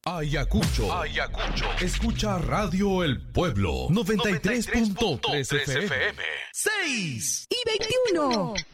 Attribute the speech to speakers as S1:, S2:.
S1: Ayacucho. Escucha Radio El Pueblo 93.3 FM.
S2: 6
S3: y 21.